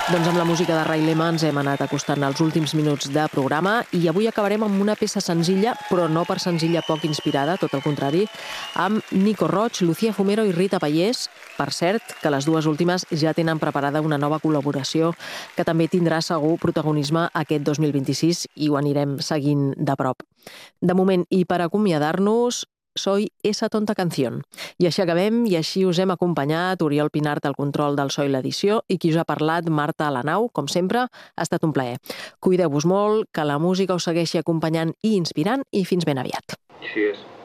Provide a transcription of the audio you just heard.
Doncs amb la música de Ray Lema ens hem anat acostant als últims minuts de programa i avui acabarem amb una peça senzilla, però no per senzilla poc inspirada, tot el contrari, amb Nico Roig, Lucía Fumero i Rita Pallés. Per cert, que les dues últimes ja tenen preparada una nova col·laboració que també tindrà segur protagonisme aquest 2026 i ho anirem seguint de prop. De moment, i per acomiadar-nos, Soy esa tonta canción. I així acabem, i així us hem acompanyat Oriol Pinart al control del so i l'edició i qui us ha parlat, Marta Alanau, com sempre, ha estat un plaer. Cuideu-vos molt, que la música us segueixi acompanyant i inspirant i fins ben aviat. Així és.